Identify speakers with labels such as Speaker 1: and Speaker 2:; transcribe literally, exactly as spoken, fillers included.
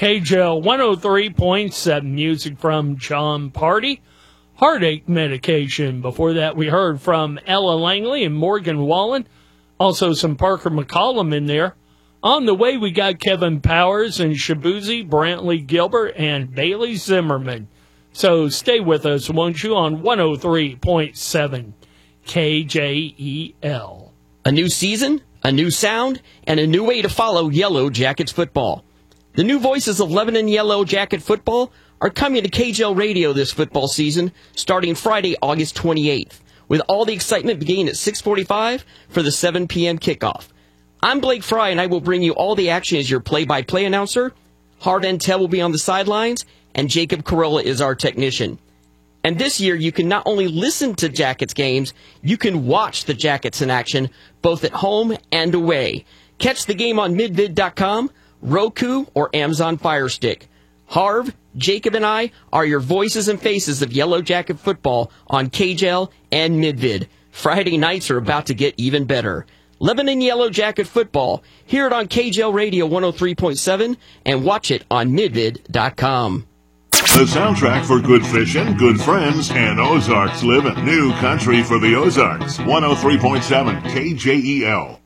Speaker 1: K J L one oh three point seven, music from John Party, Heartache Medication. Before that, we heard from Ella Langley and Morgan Wallen. Also some Parker McCollum in there. On the way, we got Kevin Powers and Shabuzi, Brantley Gilbert, and Bailey Zimmerman. So stay with us, won't you, on one oh three point seven K J E L.
Speaker 2: A new season, a new sound, and a new way to follow Yellow Jackets football. The new voices of Lebanon Yellow Jacket football are coming to K J L Radio this football season, starting Friday, August twenty-eighth, with all the excitement beginning at six forty-five for the seven p.m. kickoff. I'm Blake Fry, and I will bring you all the action as your play-by-play announcer. Hard and Tell will be on the sidelines, and Jacob Carolla is our technician. And this year, you can not only listen to Jackets games, you can watch the Jackets in action, both at home and away. Catch the game on midvid dot com, Roku, or Amazon Fire Stick. Harv, Jacob, and I are your voices and faces of Yellow Jacket football on K J L and Midvid. Friday nights are about to get even better. Lebanon Yellow Jacket football. Hear it on K J L Radio one oh three point seven and watch it on midvid dot com.
Speaker 3: The soundtrack for good fishing, good friends, and Ozarks living. New country for the Ozarks. one oh three point seven K J E L.